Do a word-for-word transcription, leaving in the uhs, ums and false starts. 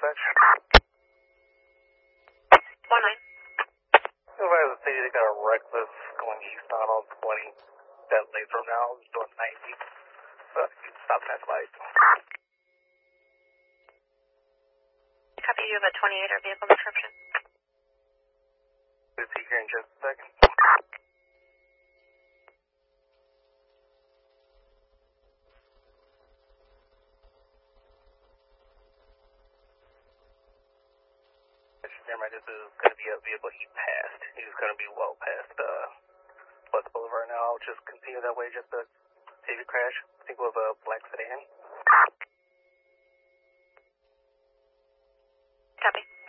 dispatch. One nine. Supervisor the city, they got a reckless going east on on twenty. That late from now, he's doing ninety. So you stop that light. Copy, you have a twenty-eight or vehicle description. We'll see here in just a second. Never mind, this is going to be a vehicle he passed. He's going to be well past uh, West Boulevard now. I'll just continue that way just to save you crash. I think it was a black sedan. Copy.